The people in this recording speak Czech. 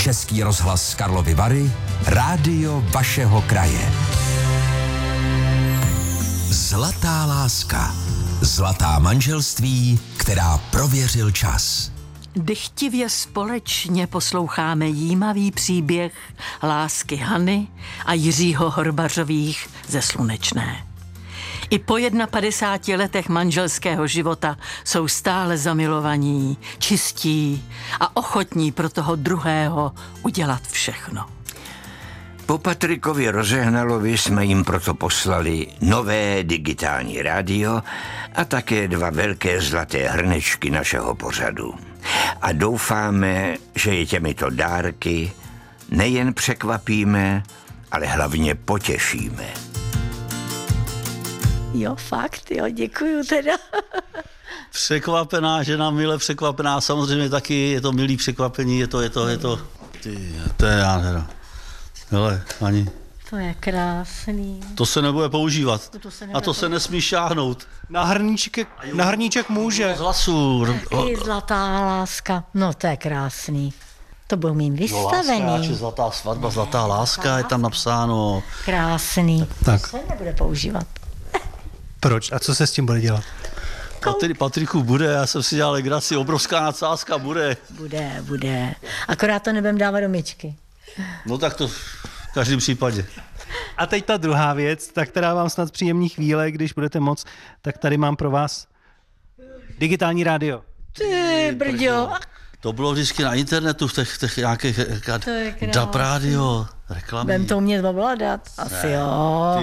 Český rozhlas Karlovy Vary, rádio vašeho kraje. Zlatá láska. Zlatá manželství, která prověřil čas. Dychtivě společně posloucháme jímavý příběh lásky Hany a Jiřího Horbařových ze Slunečné. I po 51 letech manželského života jsou stále zamilovaní, čistí a ochotní pro toho druhého udělat všechno. Po Patrikovi Rozehnalovi jsme jim proto poslali nové digitální rádio a také 2 velké zlaté hrnečky našeho pořadu. A doufáme, že je těmito dárky nejen překvapíme, ale hlavně potěšíme. Jo, fakt, jo, děkuju teda. Překvapená žena, mile překvapená, samozřejmě taky je to milý překvapení, je to, to je nádhera. Hele, Ani. To je krásný. To se nebude používat. A to se nesmí šáhnout. Na hrníček může. Z hlasů. Taky zlatá láska. No to je krásný. To byl mým vystavený. Zlatá svatba, zlatá láska, je tam napsáno. Krásný. Tak. To se nebude používat. Proč? A co se s tím bude dělat? Patriku, bude, já jsem si dělal legraci, obrovská nadsázka bude. Bude. Akorát to nebudem dávat do myčky. No tak to v každém případě. A teď ta druhá věc, tak která vám snad příjemný chvíle, když budete moc, tak tady mám pro vás digitální rádio. Ty brďo. To bylo vždycky na internetu, v těch nějakých DAB rádio, reklamy. Budem to umět ovládat. Asi jo.